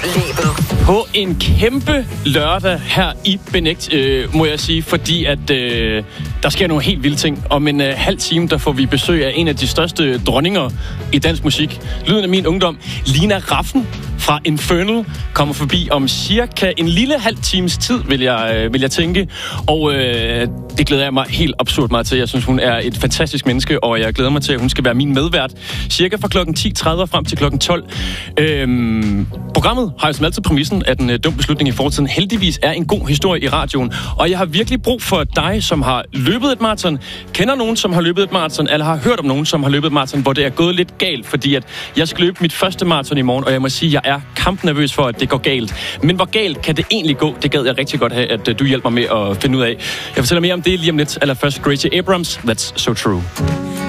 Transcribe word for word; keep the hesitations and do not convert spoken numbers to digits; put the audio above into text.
label. På en kæmpe lørdag her i Benægt, øh, må jeg sige, fordi at øh, der sker nogle helt vilde ting. Om en øh, halv time, der får vi besøg af en af de største dronninger i dansk musik. Lyden af min ungdom, Lina Rafn fra Infernal, kommer forbi om cirka en lille halv times tid, vil jeg, øh, vil jeg tænke. Og øh, det glæder jeg mig helt absurd meget til. Jeg synes, hun er et fantastisk menneske, og jeg glæder mig til, at hun skal være min medvært cirka fra klokken ti tredive frem til klokken tolv. Øhm, programmet har jo som altid præmissen, at en øh, dum beslutning i fortiden heldigvis er en god historie i radioen. Og jeg har virkelig brug for dig, som har løbet et maraton, kender nogen, som har løbet et maraton, eller har hørt om nogen, som har løbet et maraton, hvor det er gået lidt galt, fordi at jeg skal løbe mit første maraton i morgen, og jeg må sige, at jeg er kampnervøs for, at det går galt. Men hvor galt kan det egentlig gå? Det gad jeg rigtig godt have, at du hjælper mig med at finde ud af. Jeg fortæller mere om det lige om lidt. Allerførst Gracie Abrams, That's So True.